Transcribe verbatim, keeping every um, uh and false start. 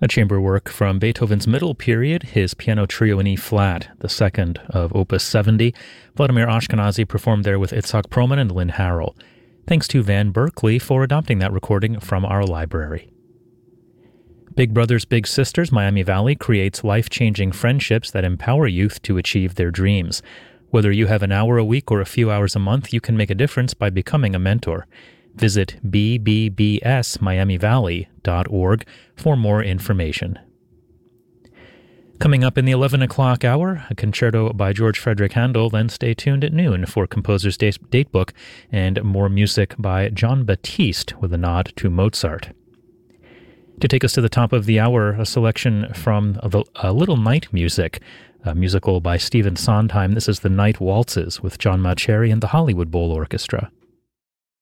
A chamber work from Beethoven's middle period, his piano trio in E-flat, the second of Opus seventy. Vladimir Ashkenazy performed there with Itzhak Perlman and Lynn Harrell. Thanks to Van Berkeley for adopting that recording from our library. Big Brothers Big Sisters Miami Valley creates life-changing friendships that empower youth to achieve their dreams. Whether you have an hour a week or a few hours a month, you can make a difference by becoming a mentor. Visit b b b s miami valley dot org for more information. Coming up in the eleven o'clock hour, a concerto by George Frederick Handel, then stay tuned at noon for Composer's Datebook and more music by John Batiste with a nod to Mozart. To take us to the top of the hour, a selection from a, a Little Night Music, a musical by Stephen Sondheim. This is The Night Waltzes with John Mauceri and the Hollywood Bowl Orchestra.